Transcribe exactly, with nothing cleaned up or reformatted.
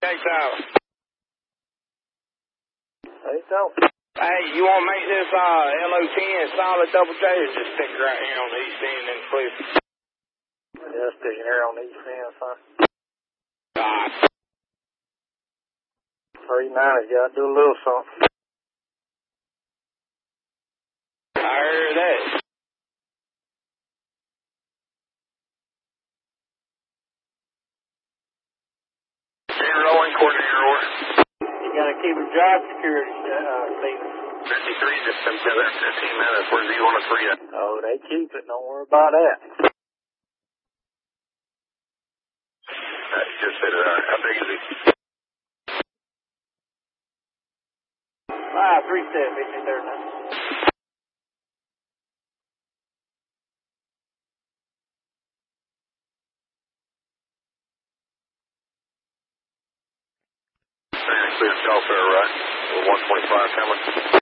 Check out. Hey, so. Hey, you want to make this uh, L O ten solid double J or just stick right here on the east end and flip? Yeah, sticking here on the east end, son. Ah. three ninety, gotta do a little something. I heard that. Rolling, coordinator order. You gotta keep a drive security, uh, Steven. fifty-three, just been together fifteen minutes. Where's the one to three at? Oh, they keep it. Don't worry about that. Uh, just hit it. All right. How big is it? Ah, three step, fifty there now. Clear Telfair, right? one twenty-five coming.